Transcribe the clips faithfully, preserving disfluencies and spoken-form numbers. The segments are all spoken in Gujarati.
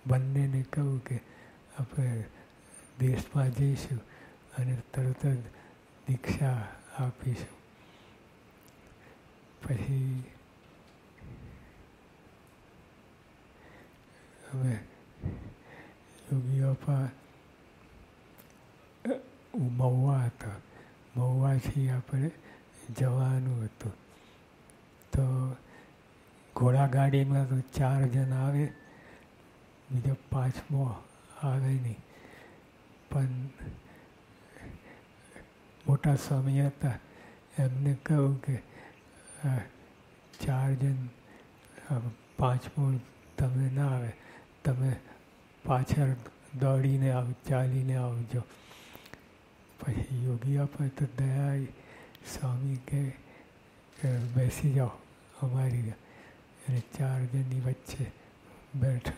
બંનેને કહું કે આપણે દેશમાં જઈશું અને તરત જ દીક્ષા આપીશું. પછી અમે યોગીઓપા મહુવા હતા. મહુવાથી આપણે જવાનું હતું. તો ઘોડાગાડીમાં તો ચાર જણ આવે, બીજો પાંચમો આવે નહીં. પણ મોટા સ્વામી હતા, એમને કહ્યું કે ચાર જણ, પાંચમો તમે ના આવે, તમે પાછળ દોડીને આવ, ચાલીને આવજો. પછી યોગી આપા તો દયા સ્વામી કે બેસી જાઓ અમારી, અને ચાર જણની વચ્ચે બેઠા.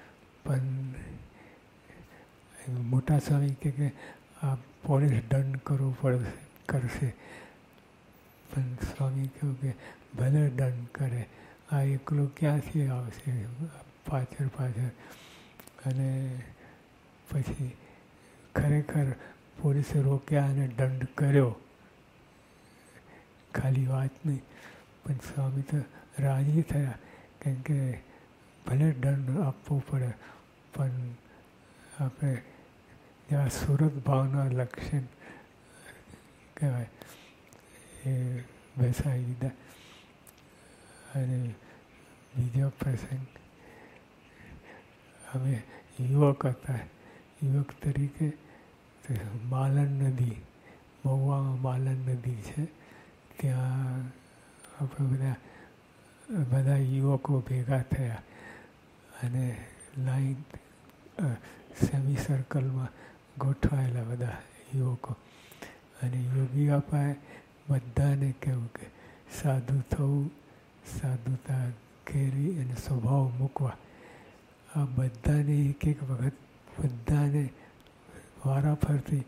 પણ મોટા સ્વામી કે કે આ પોલીસ દંડ કરવો પડશે કરશે. પણ સ્વામી કહ્યું કે ભલે દંડ કરે, આ એકલો ક્યાંથી આવશે પાછળ પાછળ. અને પછી ખરેખર પોલીસે રોક્યા અને દંડ કર્યો, ખાલી વાત નહીં. પણ સ્વામી તો રાજી થયા, કેમ કે ભલે દંડ આપવો પડે, પણ આપણે જ્યાં સુરત ભાવના લક્ષણ કહેવાય એ બેસાડી દીધા. અને બીજો પ્રસંગ, અમે યુવક હતા. યુવક તરીકે માલણ નદી, મહુવામાં માલણ નદી છે, ત્યાં આપણે બધા બધા યુવકો ભેગા થયા અને લાઈન સેમી સર્કલમાં ગોઠવાયેલા બધા યુવકો. અને યોગી બાપાએ બધાને કહ્યું કે સાધુ થવું, સાધુતા કેળવી અને સ્વભાવ મૂકવા. આ બધાને એક એક વખત બધાને વારાફરતી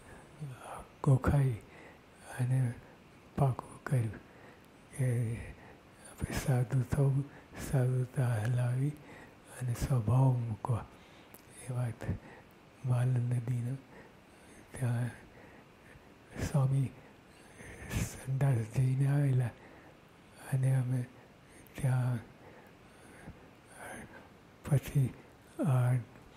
ગોખાઈ અને પાકું કર્યું કે આપણે સાધુ થવું, સાધુતા હલાવી અને સ્વભાવ મૂકવા. એ વાત માલણ નદીનો ત્યાં સ્વામી સંદાસ જઈને આવેલા અને અમે ત્યાં પછી આ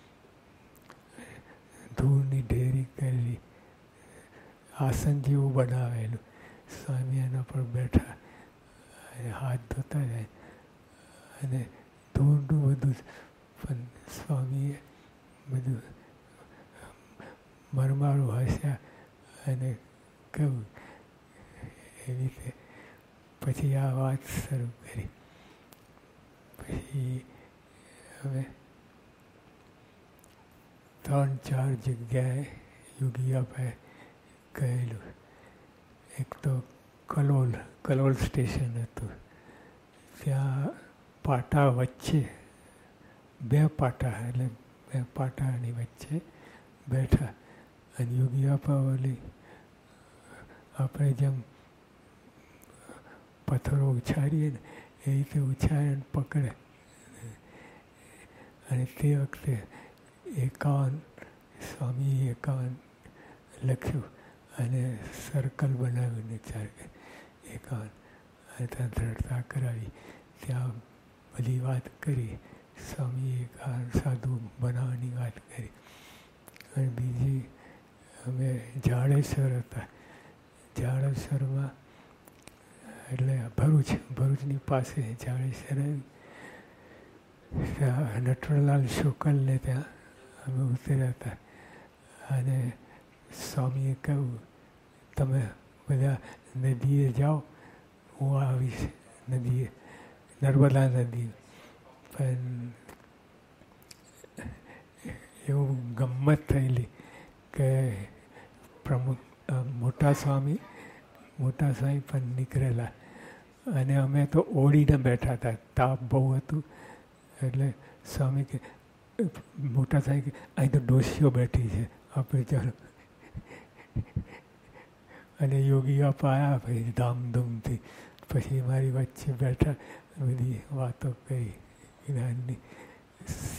ધૂળની ઢેરી કરેલી, આસન જેવું બનાવેલું, સ્વામી એના પર બેઠા અને હાથ ધોતા જાય અને ધૂળનું બધું જ. પણ સ્વામીએ બધું મરમારું હસ્યા અને કહ્યું એવી રીતે. પછી આ વાત શરૂ કરી. પછી હવે ત્રણ ચાર જગ્યાએ યોગી બાપાએ કહેલું. એક તો કલોલ, કલોલ સ્ટેશન હતું, ત્યાં પાટા વચ્ચે બે પાટા, એટલે બે પાટાની વચ્ચે બેઠા અને યોગી બાપા ઓલી આપણે જેમ પથ્થરો ઉછાળીએ ને એ રીતે ઉછાળીને પકડે. અને તે વખતે એકાવન, સ્વામી એકાવન લખ્યું અને સર્કલ બનાવીને ચાર એકાવન અને ત્યાં દ્રઢતા કરાવી. ત્યાં બધી વાત કરી. સ્વામી એકાવન સાધુ બનાવવાની વાત કરી. અને બીજી અમે જાડેશ્વર હતા. જાડેશ્વરમાં એટલે ભરૂચ, ભરૂચની પાસે જાડેશ્વર ત્યાં નટવરલાલ શુકલને ત્યાં અમે ઉતર્યા હતા. અને સ્વામીએ કહ્યું તમે બધા નદીએ જાઓ, હું આવીશ નદીએ, નર્મદા નદી. પણ એવું ગમ્મત થયેલી કે પ્રમુખ મોટા સ્વામી મોટા સ્વામી પણ નીકળેલા અને અમે તો ઓળીને બેઠા હતા. તાપ બહુ હતું એટલે સ્વામી કે મોટા સ્વામી કે અહીં તો ડોશીઓ બેઠી છે, આપણે ચાલો. અને યોગી બાપા આવ્યા પછી ધામધૂમથી. પછી મારી વચ્ચે બેઠા, બધી વાતો કરી જ્ઞાનની.